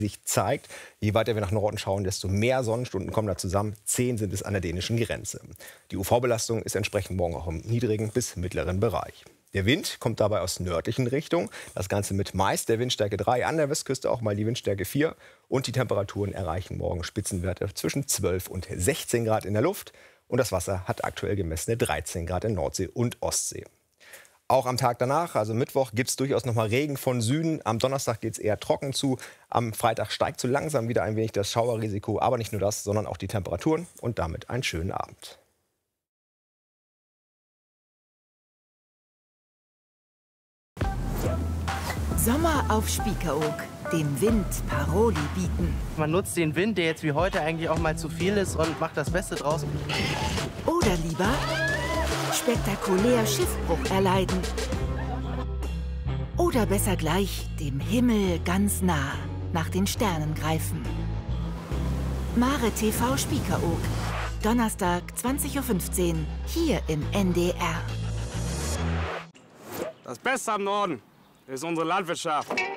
sich zeigt. Je weiter wir nach Norden schauen, desto mehr Sonnenstunden kommen da zusammen. 10 sind es an der dänischen Grenze. Die UV-Belastung ist entsprechend morgen auch im niedrigen bis mittleren Bereich. Der Wind kommt dabei aus nördlichen Richtungen. Das Ganze mit meist der Windstärke 3, an der Westküste auch mal die Windstärke 4. Und die Temperaturen erreichen morgen Spitzenwerte zwischen 12 und 16 Grad in der Luft. Und das Wasser hat aktuell gemessene 13 Grad in Nordsee und Ostsee. Auch am Tag danach, also Mittwoch, gibt es durchaus noch mal Regen von Süden. Am Donnerstag geht es eher trocken zu. Am Freitag steigt so langsam wieder ein wenig das Schauerrisiko. Aber nicht nur das, sondern auch die Temperaturen. Und damit einen schönen Abend. Sommer auf Spiekeroog, dem Wind Paroli bieten. Man nutzt den Wind, der jetzt wie heute eigentlich auch mal zu viel ist, und macht das Beste draus. Oder lieber spektakulär Schiffbruch erleiden. Oder besser gleich dem Himmel ganz nah nach den Sternen greifen. Mare TV Spiekeroog, Donnerstag 20:15 Uhr, hier im NDR. Das Beste am Norden ist unsere Landwirtschaft.